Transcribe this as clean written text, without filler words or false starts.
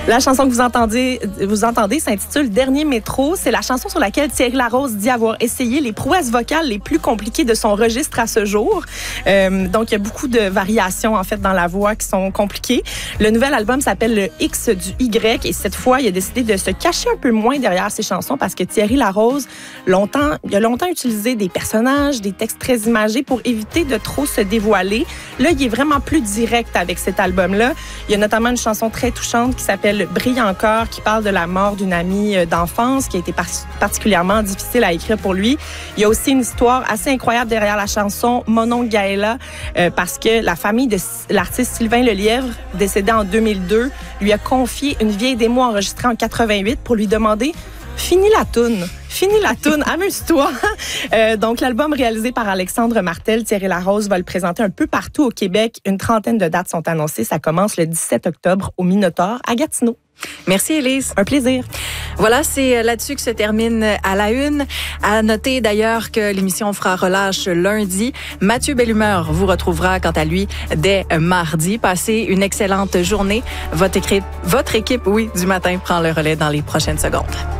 La chanson que vous entendez s'intitule Dernier métro. C'est la chanson sur laquelle Thierry Larose dit avoir essayé les prouesses vocales les plus compliquées de son registre à ce jour. Donc, il y a beaucoup de variations, en fait, dans la voix qui sont compliquées. Le nouvel album s'appelle Le X du Y et cette fois, il a décidé de se cacher un peu moins derrière ses chansons parce que Thierry Larose, il a longtemps utilisé des personnages, des textes très imagés pour éviter de trop se dévoiler. Là, il est vraiment plus direct avec cet album-là. Il y a notamment une chanson très touchante qui s'appelle Brille encore, qui parle de la mort d'une amie d'enfance qui a été particulièrement difficile à écrire pour lui. Il y a aussi une histoire assez incroyable derrière la chanson Mon oncle Gaëla, parce que la famille de l'artiste Sylvain Lelièvre, décédé en 2002, lui a confié une vieille démo enregistrée en 88 pour lui demander « Finis la toune, amuse-toi ». Donc, l'album réalisé par Alexandre Martel, Thierry Larose va le présenter un peu partout au Québec. Une trentaine de dates sont annoncées. Ça commence le 17 octobre au Minotaure à Gatineau. Merci, Élise. Un plaisir. Voilà, c'est là-dessus que se termine À la Une. À noter d'ailleurs que l'émission fera relâche lundi. Mathieu Bellumeur vous retrouvera quant à lui dès mardi. Passez une excellente journée. Votre équipe, du matin prend le relais dans les prochaines secondes.